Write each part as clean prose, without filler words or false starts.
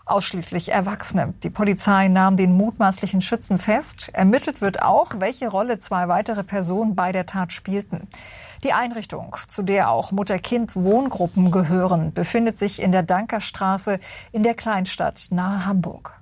Ausschließlich Erwachsene. Die Polizei nahm den mutmaßlichen Schützen fest. Ermittelt wird auch, welche Rolle 2 weitere Personen bei der Tat spielten. Die Einrichtung, zu der auch Mutter-Kind-Wohngruppen gehören, befindet sich in der Dankerstraße in der Kleinstadt nahe Hamburg.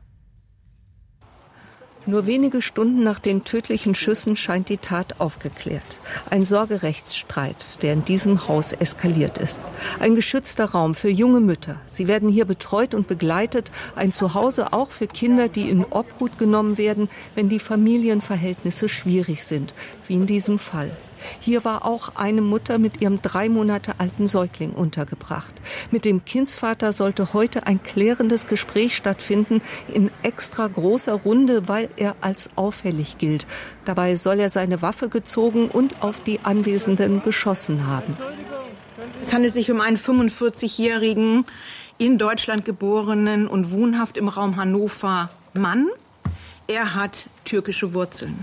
Nur wenige Stunden nach den tödlichen Schüssen scheint die Tat aufgeklärt. Ein Sorgerechtsstreit, der in diesem Haus eskaliert ist. Ein geschützter Raum für junge Mütter. Sie werden hier betreut und begleitet. Ein Zuhause auch für Kinder, die in Obhut genommen werden, wenn die Familienverhältnisse schwierig sind, wie in diesem Fall. Hier war auch eine Mutter mit ihrem 3 Monate alten Säugling untergebracht. Mit dem Kindsvater sollte heute ein klärendes Gespräch stattfinden, in extra großer Runde, weil er als auffällig gilt. Dabei soll er seine Waffe gezogen und auf die Anwesenden geschossen haben. Es handelt sich um einen 45-jährigen, in Deutschland geborenen und wohnhaft im Raum Hannover Mann. Er hat türkische Wurzeln.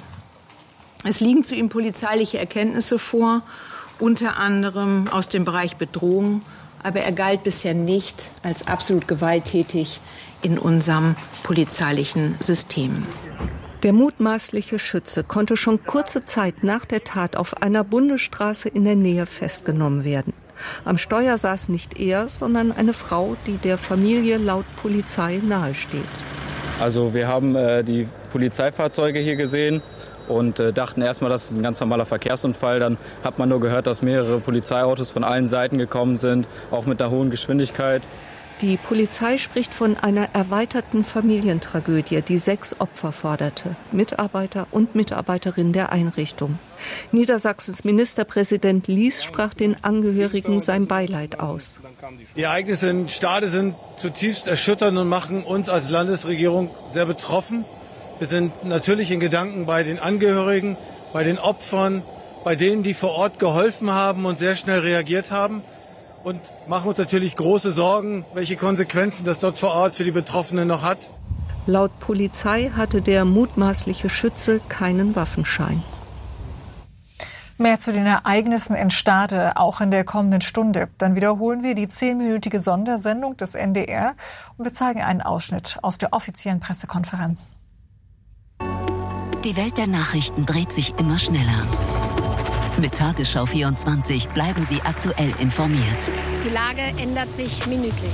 Es liegen zu ihm polizeiliche Erkenntnisse vor, unter anderem aus dem Bereich Bedrohung. Aber er galt bisher nicht als absolut gewalttätig in unserem polizeilichen System. Der mutmaßliche Schütze konnte schon kurze Zeit nach der Tat auf einer Bundesstraße in der Nähe festgenommen werden. Am Steuer saß nicht er, sondern eine Frau, die der Familie laut Polizei nahesteht. Also wir haben die Polizeifahrzeuge hier gesehen und dachten erstmal, das ist ein ganz normaler Verkehrsunfall. Dann hat man nur gehört, dass mehrere Polizeiautos von allen Seiten gekommen sind, auch mit einer hohen Geschwindigkeit. Die Polizei spricht von einer erweiterten Familientragödie, die 6 Opfer forderte. Mitarbeiter und Mitarbeiterinnen der Einrichtung. Niedersachsens Ministerpräsident Lies sprach den Angehörigen sein Beileid aus. Die Ereignisse in Stade sind zutiefst erschütternd und machen uns als Landesregierung sehr betroffen. Wir sind natürlich in Gedanken bei den Angehörigen, bei den Opfern, bei denen, die vor Ort geholfen haben und sehr schnell reagiert haben. Und machen uns natürlich große Sorgen, welche Konsequenzen das dort vor Ort für die Betroffenen noch hat. Laut Polizei hatte der mutmaßliche Schütze keinen Waffenschein. Mehr zu den Ereignissen in Stade auch in der kommenden Stunde. Dann wiederholen wir die 10-minütige Sondersendung des NDR und wir zeigen einen Ausschnitt aus der offiziellen Pressekonferenz. Die Welt der Nachrichten dreht sich immer schneller. Mit Tagesschau 24 bleiben Sie aktuell informiert. Die Lage ändert sich minütlich.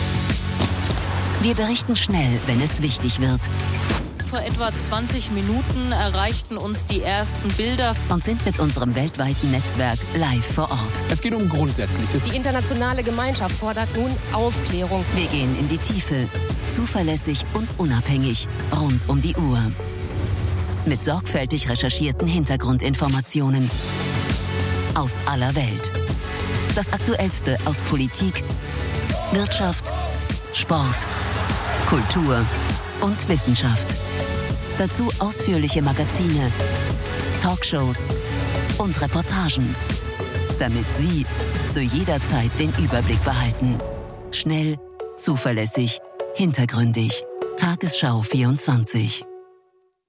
Wir berichten schnell, wenn es wichtig wird. Vor etwa 20 Minuten erreichten uns die ersten Bilder und sind mit unserem weltweiten Netzwerk live vor Ort. Es geht um Grundsätzliches. Die internationale Gemeinschaft fordert nun Aufklärung. Wir gehen in die Tiefe, zuverlässig und unabhängig, rund um die Uhr. Mit sorgfältig recherchierten Hintergrundinformationen aus aller Welt. Das Aktuellste aus Politik, Wirtschaft, Sport, Kultur und Wissenschaft. Dazu ausführliche Magazine, Talkshows und Reportagen, damit Sie zu jeder Zeit den Überblick behalten. Schnell, zuverlässig, hintergründig. Tagesschau 24.